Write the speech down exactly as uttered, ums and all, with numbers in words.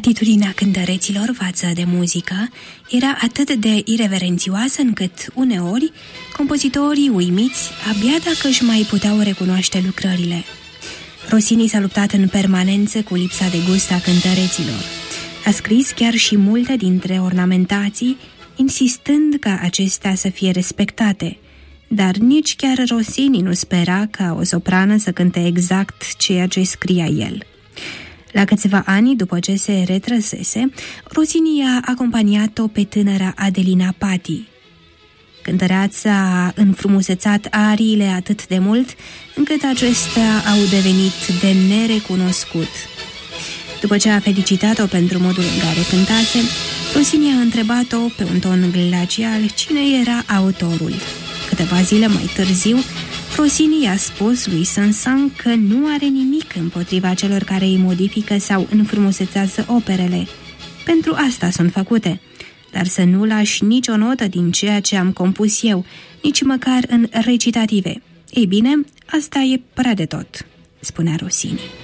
Atitudinea cântăreților față de muzică era atât de ireverențioasă încât uneori compozitorii uimiți abia dacă își mai puteau recunoaște lucrările. Rossini s-a luptat în permanență cu lipsa de gust a cântăreților. A scris chiar și multe dintre ornamentații, insistând ca acestea să fie respectate, dar nici chiar Rossini nu spera ca o soprană să cânte exact ceea ce scria el. La câțiva ani după ce se retrăsese, Rossini a acompaniat-o pe tânăra Adelina Patti. Cântăreața a înfrumusețat ariile atât de mult, încât acestea au devenit de nerecunoscut. După ce a felicitat-o pentru modul în care cântase, Rossini a întrebat-o pe un ton glacial cine era autorul. Câteva zile mai târziu, Rossini i-a spus lui Saint-Saëns că nu are nimic împotriva celor care îi modifică sau înfrumusețează operele. Pentru asta sunt făcute, dar să nu lași nicio notă din ceea ce am compus eu, nici măcar în recitative. Ei bine, asta e prea de tot, spunea Rossini.